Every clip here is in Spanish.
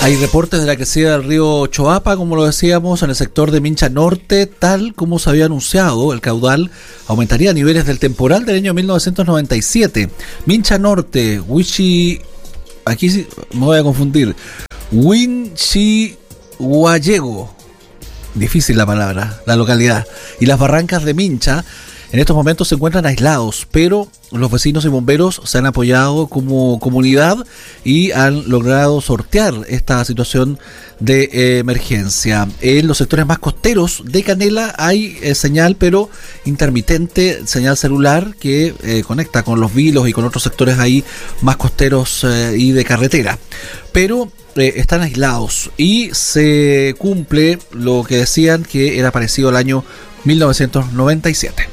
Hay reportes de la crecida del río Choapa, como lo decíamos, en el sector de Mincha Norte, tal como se había anunciado. El caudal aumentaría a niveles del temporal del año 1997. Mincha Norte, aquí sí me voy a confundir, Winchihuayego, difícil la palabra, la localidad, y las barrancas de Mincha en estos momentos se encuentran aislados, pero los vecinos y bomberos se han apoyado como comunidad y han logrado sortear esta situación de emergencia. En los sectores más costeros de Canela hay señal, pero intermitente, señal celular que conecta con Los Vilos y con otros sectores ahí más costeros y de carretera. Pero están aislados y se cumple lo que decían que era parecido al año 1997.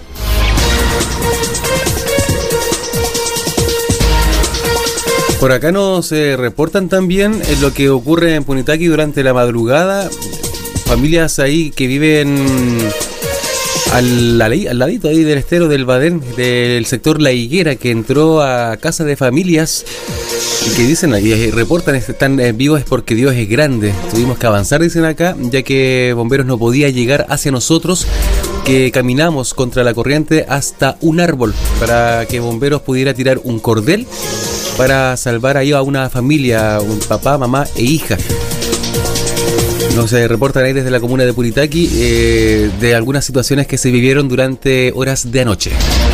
Por acá nos reportan también lo que ocurre en Punitaqui durante la madrugada. Familias ahí que viven al ladito ahí del estero del Badén, del sector La Higuera, que entró a casa de familias y que dicen ahí, reportan, están vivos es porque Dios es grande. Tuvimos que avanzar, dicen acá, ya que bomberos no podía llegar hacia nosotros, que caminamos contra la corriente hasta un árbol para que bomberos pudiera tirar un cordel para salvar ahí a una familia, un papá, mamá e hija. Nos reportan ahí desde la comuna de Punitaqui de algunas situaciones que se vivieron durante horas de anoche.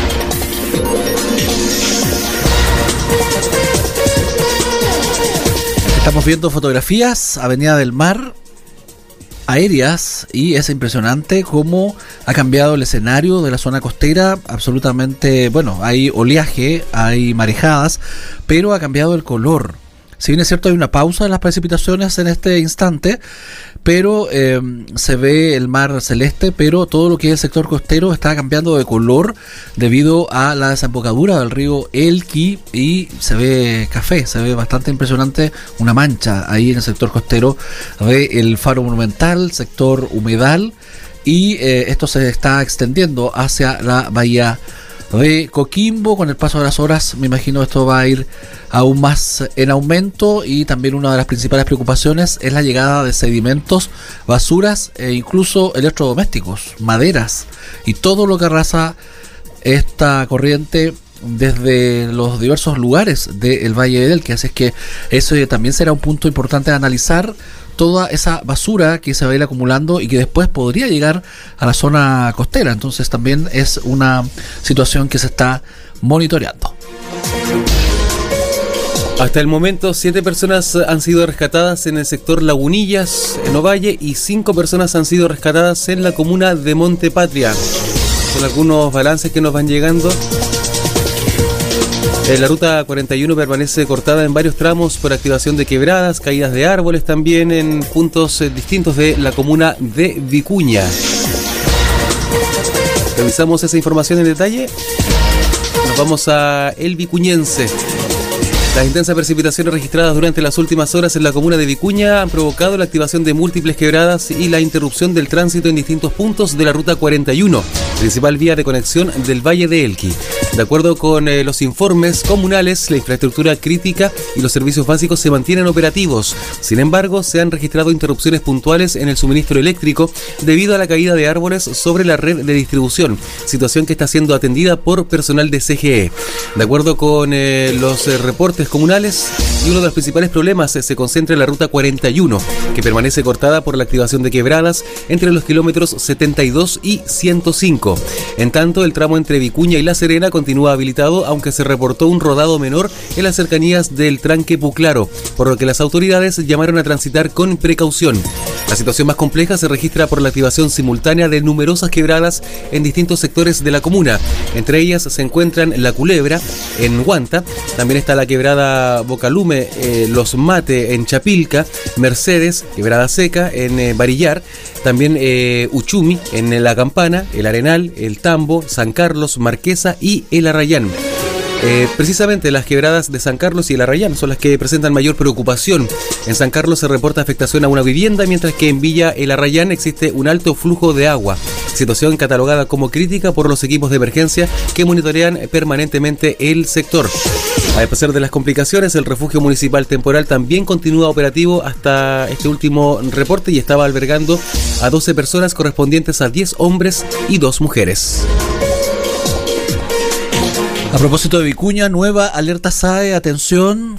Estamos viendo fotografías, Avenida del Mar, aéreas, y es impresionante cómo ha cambiado el escenario de la zona costera. Absolutamente, bueno, hay oleaje, hay marejadas, pero ha cambiado el color. Si bien es cierto, hay una pausa en las precipitaciones en este instante, pero se ve el mar celeste, pero todo lo que es el sector costero está cambiando de color debido a la desembocadura del río Elqui, y se ve café, se ve bastante impresionante, una mancha ahí en el sector costero del Faro Monumental, sector humedal, y esto se está extendiendo hacia la bahía de Coquimbo. Con el paso de las horas, me imagino esto va a ir aún más en aumento, y también una de las principales preocupaciones es la llegada de sedimentos, basuras e incluso electrodomésticos, maderas y todo lo que arrasa esta corriente desde los diversos lugares del Valle del Elqui. Así es que eso también será un punto importante de analizar, toda esa basura que se va a ir acumulando y que después podría llegar a la zona costera. Entonces también es una situación que se está monitoreando. Hasta el momento 7 personas han sido rescatadas en el sector Lagunillas, en Ovalle, y 5 personas han sido rescatadas en la comuna de Monte Patria. Son algunos balances que nos van llegando. La ruta 41 permanece cortada en varios tramos por activación de quebradas, caídas de árboles también en puntos distintos de la comuna de Vicuña. Revisamos esa información en detalle. Nos vamos a El Vicuñense. Las intensas precipitaciones registradas durante las últimas horas en la comuna de Vicuña han provocado la activación de múltiples quebradas y la interrupción del tránsito en distintos puntos de la ruta 41, principal vía de conexión del Valle de Elqui. De acuerdo con los informes comunales, la infraestructura crítica y los servicios básicos se mantienen operativos. Sin embargo, se han registrado interrupciones puntuales en el suministro eléctrico debido a la caída de árboles sobre la red de distribución, situación que está siendo atendida por personal de CGE. De acuerdo con los reportes comunales, y uno de los principales problemas se concentra en la ruta 41, que permanece cortada por la activación de quebradas entre los kilómetros 72 y 105. En tanto, el tramo entre Vicuña y La Serena continúa habilitado, aunque se reportó un rodado menor en las cercanías del tranque Puclaro, por lo que las autoridades llamaron a transitar con precaución. La situación más compleja se registra por la activación simultánea de numerosas quebradas en distintos sectores de la comuna. Entre ellas se encuentran La Culebra en Huanta, también está la quebrada Bocalume, Los Mate en Chapilca, Mercedes, quebrada seca en Varillar, también Uchumi en La Campana, El Arenal, El Tambo, San Carlos, Marquesa y El Arrayán. Precisamente las quebradas de San Carlos y el Arrayán son las que presentan mayor preocupación. En San Carlos se reporta afectación a una vivienda, mientras que en Villa El Arrayán existe un alto flujo de agua, situación catalogada como crítica por los equipos de emergencia que monitorean permanentemente el sector. A pesar de las complicaciones, el refugio municipal temporal también continúa operativo hasta este último reporte y estaba albergando a 12 personas correspondientes a 10 hombres y 2 mujeres. A propósito de Vicuña, nueva alerta SAE, atención,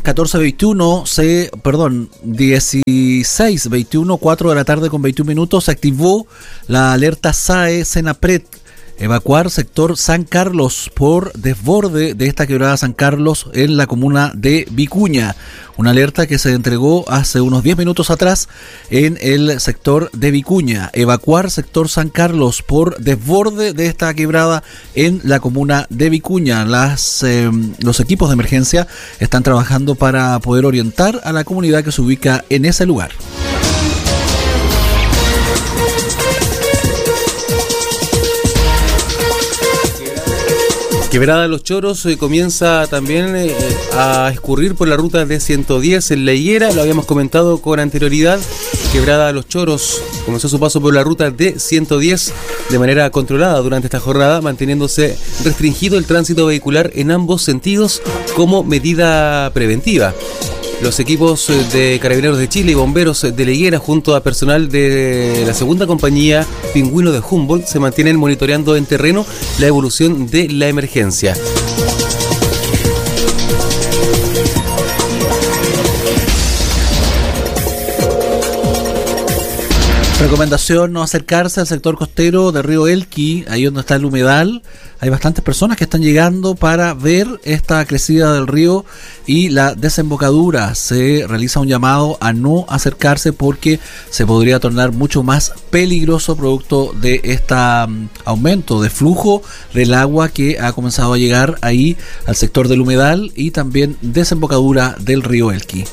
16:21, 4 de la tarde con 21 minutos, se activó la alerta SAE Senapred. Evacuar sector San Carlos por desborde de esta quebrada San Carlos en la comuna de Vicuña. Una alerta que se entregó hace unos 10 minutos atrás en el sector de Vicuña. Evacuar sector San Carlos por desborde de esta quebrada en la comuna de Vicuña. Los equipos de emergencia están trabajando para poder orientar a la comunidad que se ubica en ese lugar. Quebrada Los Choros comienza también a escurrir por la ruta de 110 en La Higuera, lo habíamos comentado con anterioridad. Quebrada Los Choros comenzó su paso por la ruta de 110 de manera controlada durante esta jornada, manteniéndose restringido el tránsito vehicular en ambos sentidos como medida preventiva. Los equipos de Carabineros de Chile y bomberos de La Higuera junto a personal de la segunda compañía Pingüino de Humboldt se mantienen monitoreando en terreno la evolución de la emergencia. Recomendación: no acercarse al sector costero de Río Elqui, ahí donde está el humedal. Hay bastantes personas que están llegando para ver esta crecida del río y la desembocadura. Se realiza un llamado a no acercarse porque se podría tornar mucho más peligroso producto de este aumento de flujo del agua que ha comenzado a llegar ahí al sector del humedal y también desembocadura del río Elqui.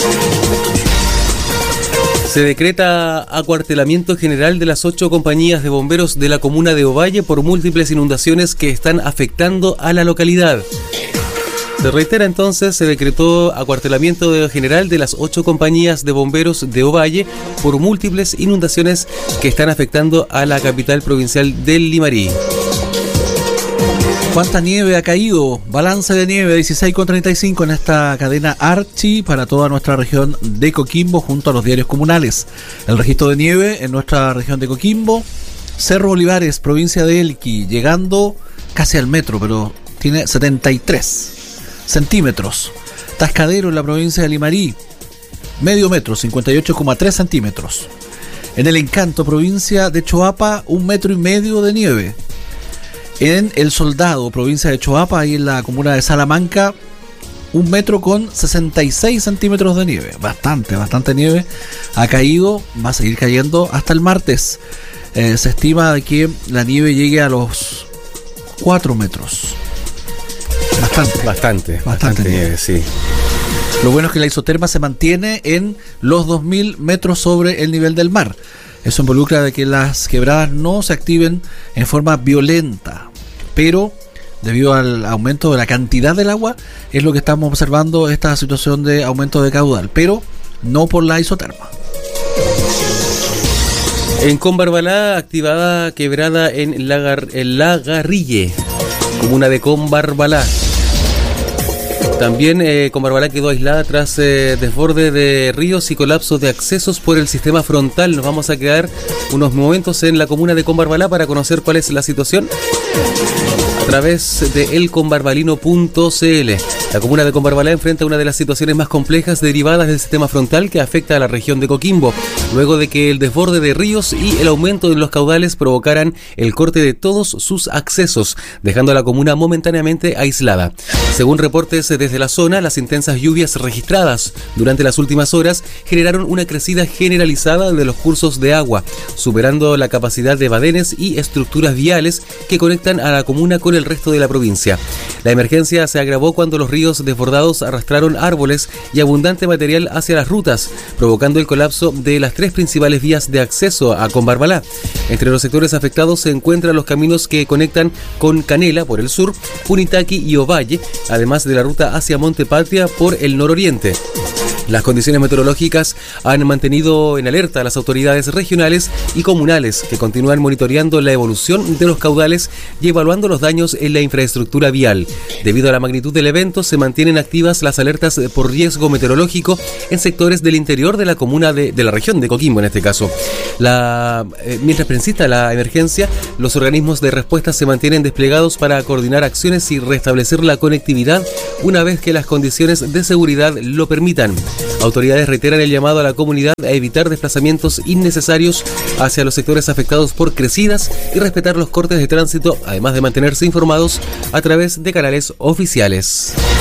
Se decreta acuartelamiento general de las 8 compañías de bomberos de la comuna de Ovalle por múltiples inundaciones que están afectando a la localidad. Se reitera entonces, se decretó acuartelamiento general de las 8 compañías de bomberos de Ovalle por múltiples inundaciones que están afectando a la capital provincial del Limarí. ¿Cuánta nieve ha caído? Balance de nieve 16,35 en esta cadena Archi para toda nuestra región de Coquimbo junto a los diarios comunales. El registro de nieve en nuestra región de Coquimbo, Cerro Olivares, provincia de Elqui, llegando casi al metro, pero tiene 73 centímetros. Tascadero en la provincia de Limarí, medio metro, 58,3 centímetros. En el Encanto, provincia de Choapa, 1,5 metros de nieve. En El Soldado, provincia de Choapa, ahí en la comuna de Salamanca, 1 metro con 66 centímetros de nieve. Bastante nieve ha caído, va a seguir cayendo hasta el martes. Se estima de que la nieve llegue a los 4 metros. Bastante nieve, sí. Lo bueno es que la isoterma se mantiene en los 2000 metros sobre el nivel del mar. Eso involucra de que las quebradas no se activen en forma violenta, pero debido al aumento de la cantidad del agua es lo que estamos observando, esta situación de aumento de caudal, pero no por la isoterma. En Combarbalá, activada quebrada en Lagarrille, comuna de Combarbalá. También Combarbalá quedó aislada tras desborde de ríos y colapso de accesos por el sistema frontal. Nos vamos a quedar unos momentos en la comuna de Combarbalá para conocer cuál es la situación a través de elcombarbalino.cl. La comuna de Combarbalá enfrenta una de las situaciones más complejas derivadas del sistema frontal que afecta a la región de Coquimbo, luego de que el desborde de ríos y el aumento de los caudales provocaran el corte de todos sus accesos, dejando a la comuna momentáneamente aislada. Según reportes desde la zona, las intensas lluvias registradas durante las últimas horas generaron una crecida generalizada de los cursos de agua, superando la capacidad de badenes y estructuras viales que conectan a la comuna con con el resto de la provincia. La emergencia se agravó cuando los ríos desbordados arrastraron árboles y abundante material hacia las rutas, provocando el colapso de las 3 principales vías de acceso a Combarbalá. Entre los sectores afectados se encuentran los caminos que conectan con Canela por el sur, Punitaqui y Ovalle, además de la ruta hacia Montepatria por el nororiente. Las condiciones meteorológicas han mantenido en alerta a las autoridades regionales y comunales que continúan monitoreando la evolución de los caudales y evaluando los daños en la infraestructura vial. Debido a la magnitud del evento, se mantienen activas las alertas por riesgo meteorológico en sectores del interior de la comuna de la región de Coquimbo en este caso. Mientras persista la emergencia, los organismos de respuesta se mantienen desplegados para coordinar acciones y restablecer la conectividad una vez que las condiciones de seguridad lo permitan. Autoridades reiteran el llamado a la comunidad a evitar desplazamientos innecesarios hacia los sectores afectados por crecidas y respetar los cortes de tránsito, además de mantenerse informados a través de canales oficiales.